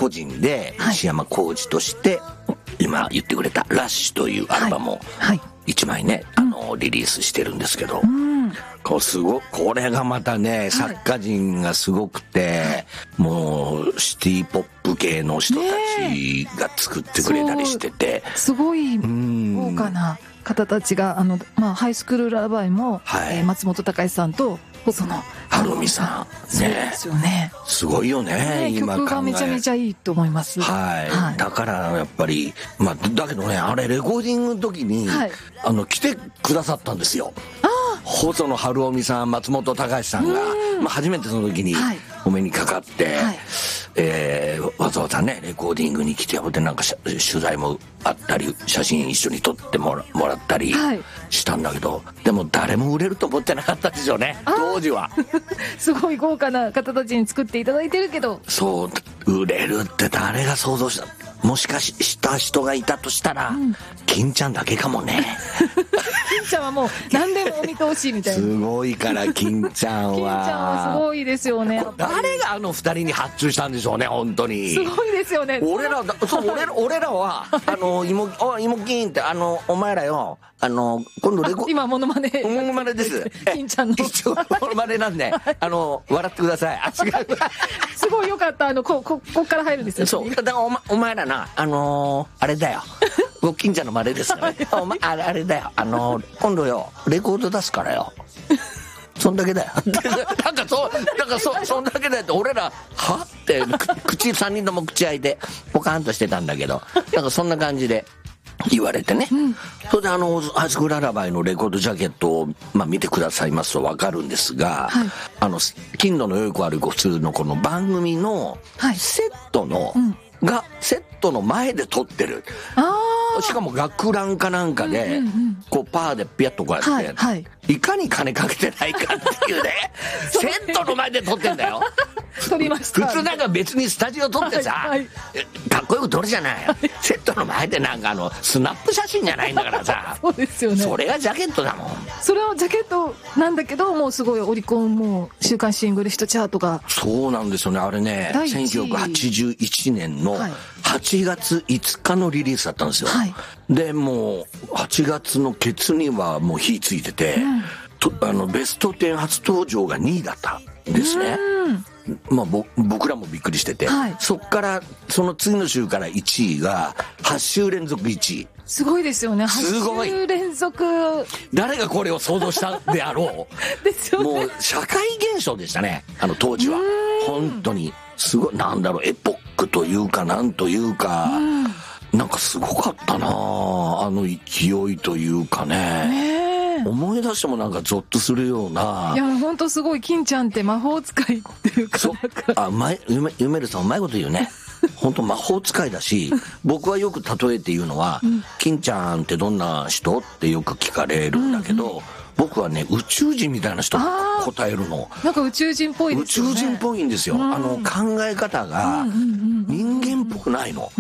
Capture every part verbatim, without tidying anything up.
個人ではい石山浩二として今言ってくれた「ラッシュ」というアルバムをはいいちまいね、あのリリースしてるんですけど、 うん、 こうすごこれがまたね、作家陣がすごくて、もうシティポップ系の人たちが作ってくれたりしてて、 すごいうん豪華な方たちが、あの、まあ、ハイスクールラバーも、 はいえー松本隆さんと細野晴臣さんそうでね、 すよね。 すごいよね、 ね、 今考え曲がめちゃめちゃいいと思います。 はい、 はいだからやっぱりまあだけどね、あれレコーディングの時に、 はいあの来てくださったんですよ。細野晴臣さん、松本隆さんが、まあ、初めてその時にはいお目にかかって、 はいえーわざわざねレコーディングに来て、でなんかし取材もあったり写真一緒に撮ってもらもらったりはいしたんだけど、でも誰も売れると思ってなかったですよね、当時は。 すごい豪華な方たちに作っていただいてるけど、 そう売れるって誰が想像した、もしかしした人がいたとしたら、金ちゃんだけかもね。 金ちゃんはもう何でもお見通しみたいな。 すごいから金ちゃんは金ちゃんはすごいですよね。 誰があの二人に発注したんでしょうね、本当に。 すごいですよね。 俺らだそう俺ら俺らはあの芋お芋金ってあのお前らよ、あの今度レコ今モノマネモノマネです金ちゃんの一応モノマネなんで、あの笑ってください。あ違うすごいよかった。あのこここっから入るんですよ。 そうだからお,、ま、お前らな、あのー、あれだよご金ちゃんの真似ですからねお前あれあれだよ、あのー、今度よレコード出すからよそんだけだよなんかそうなんかそそんだけだよって、俺らはって口さんにんとも口開いてポカンとしてたんだけど、なんかそんな感じで言われてね、うん、それであのハイスクールララバイのレコードジャケットを、まあ、見てくださいますと分かるんですが、はい、あの金のよくある普通のこの番組のセットの、はいうんがセットの前で撮ってる。あしかも学ランかなんかで、うんうんうん、こうパーでピャッとこうやって、はいはい、いかに金かけてないかっていうねセットの前で撮ってんだよ撮りました。 普通なんか別にスタジオ撮ってさ、はいはい、かっこよく撮るじゃない、はい、セットの前でなんかあのスナップ写真じゃないんだからさそうですよね。 それがジャケットだもん。 それはジャケットなんだけど、もうすごいオリコンも週間シングルヒットチャートが。 そうなんですよね、あれねせんきゅうひゃくはちじゅういちねんのはちがついつかのリリースだったんですよ、はい、でもうはちがつのケツにはもう火ついてて、うん、とあのベストじゅう初登場がにいだったんですね。まあ、ぼ僕らもびっくりしてて、はい、そっからその次の週からいちいがはちしゅう連続いちい。 すごいですよね。 すごいはちしゅう連続。 誰がこれを想像したであろうですよね。 もう社会現象でしたね、あの当時は。本当にすごい、なんだろう、エポックというかなんというか、うなんかすごかったなあの勢いというかね。ね思い出してもなんかゾッとするような。 いや本当すごい、金ちゃんって魔法使いっていうか、 そうあまゆめゆめるさんうまいこと言うね本当魔法使いだし、僕はよく例えて言うのは、うん、金ちゃんってどんな人ってよく聞かれるんだけど、うんうん、僕はね宇宙人みたいな人答えるの。 なんか宇宙人っぽいですよね。 宇宙人っぽいんですよ、うん、あの考え方が人間っぽくないの、うん、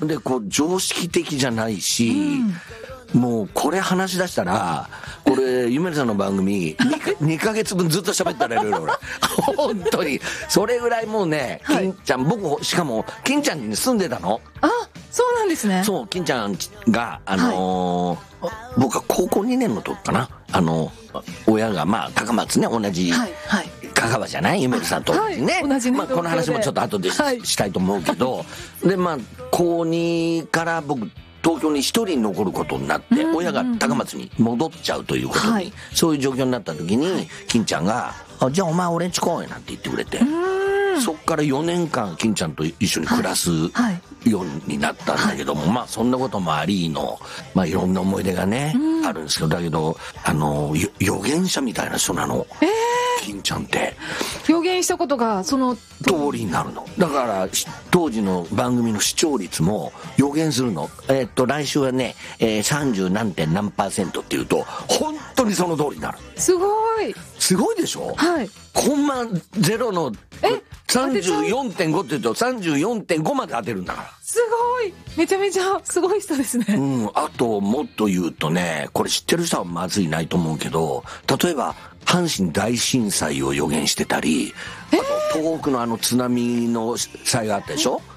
でこう常識的じゃないし、うん、もうこれ話し出したらこれゆめるさんの番組 2, にかげつぶんずっと喋ったられる俺本当にそれぐらいもうね、はい、金ちゃん、僕しかも金ちゃんに住んでたの。 あ、そうなんですね。 そう、金ちゃんがあのーはい、僕は高校にねんの時かな、あの親がまあ高松ね、同じ、はいはい、香川じゃないゆめるさんと同じね、はい、同じね、まあ、この話もちょっと後で し,、はい、したいと思うけどでまあ高にから僕東京に一人残ることになって、うんうんうん、親が高松に戻っちゃうということに、はい、そういう状況になった時に、はい、金ちゃんがあじゃあお前俺んち来いなんて言ってくれて、そっからよねんかん金ちゃんと一緒に暮らすようになったんだけども、はいはい、まあそんなこともありの、まあいろんな思い出がね、うん、あるんですけど、だけどあの予言者みたいな人なの、えー、金ちゃんって予言したことがその通りになるの。だから当時の番組の視聴率も予言するの。えー、っと来週はね、えー、さんじゅう何点何パーセントっていうと本当にその通りになる。 すごいすごいでしょ。 はい。 コンマゼロのさんじゅうよんてんごって言うと さんじゅうよんてんご まで当てるんだから。 すごい、めちゃめちゃすごい人ですね。 うん、あともっと言うとね、これ知ってる人はまずいないと思うけど、例えば阪神大震災を予言してたり、あと東北のあの津波の災害あったでしょ、